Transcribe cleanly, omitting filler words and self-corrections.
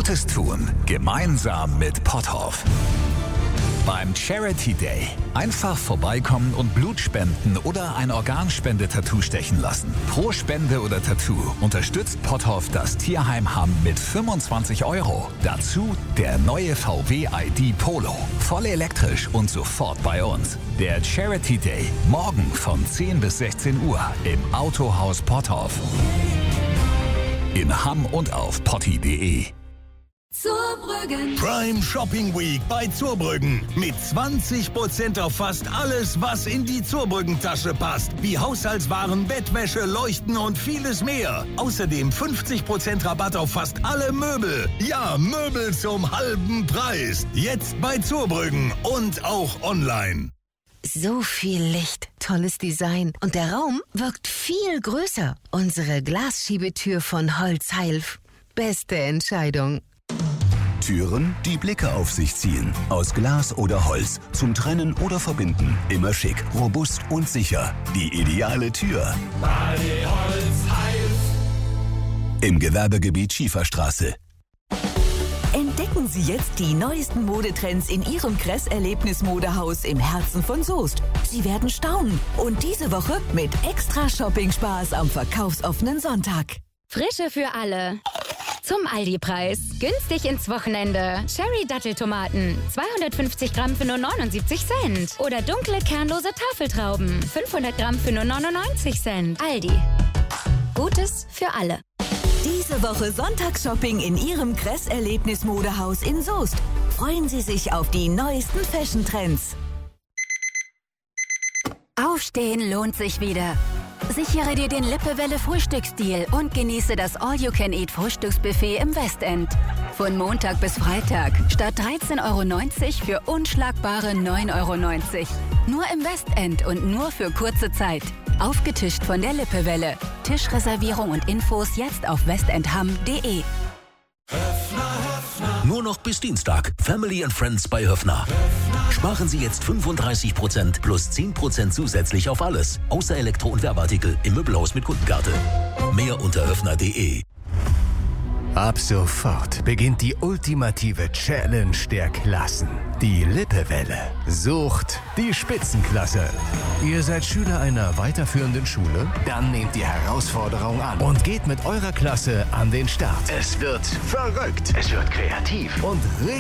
Gutes tun, gemeinsam mit Potthoff. Beim Charity Day einfach vorbeikommen und Blut spenden oder ein Organspende-Tattoo stechen lassen. Pro Spende oder Tattoo unterstützt Potthoff das Tierheim Hamm mit 25 €. Dazu der neue VW ID Polo. Voll elektrisch und sofort bei uns. Der Charity Day morgen von 10 bis 16 Uhr im Autohaus Potthoff. In Hamm und auf potti.de. Zurbrüggen. Prime Shopping Week bei Zurbrüggen. Mit 20% auf fast alles, was in die Zurbrüggen-Tasche passt. Wie Haushaltswaren, Bettwäsche, Leuchten und vieles mehr. Außerdem 50% Rabatt auf fast alle Möbel. Ja, Möbel zum halben Preis. Jetzt bei Zurbrüggen und auch online. So viel Licht, tolles Design und der Raum wirkt viel größer. Unsere Glasschiebetür von Holzheilf. Beste Entscheidung. Türen, die Blicke auf sich ziehen. Aus Glas oder Holz. Zum Trennen oder Verbinden. Immer schick, robust und sicher. Die ideale Tür. Bali Holzheilf. Im Gewerbegebiet Schieferstraße. Entdecken Sie jetzt die neuesten Modetrends in Ihrem Kress-Erlebnis-Modehaus im Herzen von Soest. Sie werden staunen. Und diese Woche mit extra Shopping-Spaß am verkaufsoffenen Sonntag. Frische für alle. Zum Aldi-Preis. Günstig ins Wochenende. Cherry-Datteltomaten. 250 Gramm für nur 79 Cent. Oder dunkle, kernlose Tafeltrauben. 500 Gramm für nur 99 Cent. Aldi. Gutes für alle. Diese Woche Sonntagsshopping in Ihrem Kress-Erlebnis-Modehaus in Soest. Freuen Sie sich auf die neuesten Fashion-Trends. Aufstehen lohnt sich wieder. Sichere dir den Lippewelle Frühstücksdeal und genieße das All-You-Can-Eat-Frühstücksbuffet im Westend. Von Montag bis Freitag statt 13,90 € für unschlagbare 9,90 €. Nur im Westend und nur für kurze Zeit. Aufgetischt von der Lippewelle. Tischreservierung und Infos jetzt auf westendham.de. Nur noch bis Dienstag. Family and Friends bei Höffner. Sparen Sie jetzt 35% plus 10% zusätzlich auf alles. Außer Elektro- und Werbeartikel im Möbelhaus mit Kundenkarte. Mehr unter höffner.de. Ab sofort beginnt die ultimative Challenge der Klassen. Die Lippewelle sucht die Spitzenklasse. Ihr seid Schüler einer weiterführenden Schule? Dann nehmt die Herausforderung an und geht mit eurer Klasse an den Start. Es wird verrückt, es wird kreativ und richtig